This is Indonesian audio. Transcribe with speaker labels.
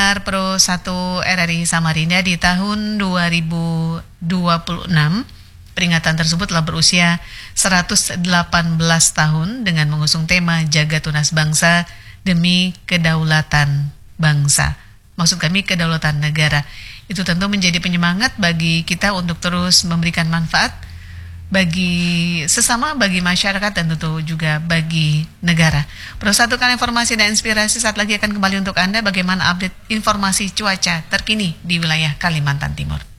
Speaker 1: pendengar Pro 1 RRI Samarinda, di tahun 2026 peringatan tersebut telah berusia 118 tahun dengan mengusung tema Jaga Tunas Bangsa demi Kedaulatan Bangsa. Maksud kami kedaulatan negara. Itu tentu menjadi penyemangat bagi kita untuk terus memberikan manfaat bagi sesama, bagi masyarakat, dan tentu juga bagi negara. Persatukan informasi dan inspirasi saat lagi akan kembali untuk Anda bagaimana update informasi cuaca terkini di wilayah Kalimantan Timur.